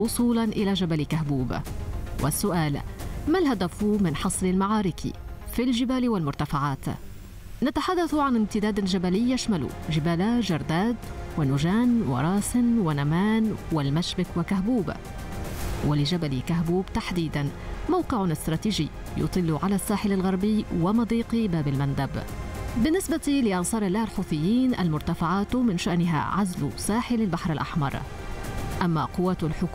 وصولا إلى جبل كهبوب. والسؤال: ما الهدف من حصر المعارك في الجبال والمرتفعات؟ نتحدث عن امتداد جبلي يشمل جبال جرداد ونجان وراس ونمان والمشبك وكهبوب. ولجبل كهبوب تحديدا موقع استراتيجي يطل على الساحل الغربي ومضيق باب المندب. بالنسبة لأنصار الله الحوثيين، المرتفعات من شأنها عزل ساحل البحر الأحمر. أما قوات الحكومة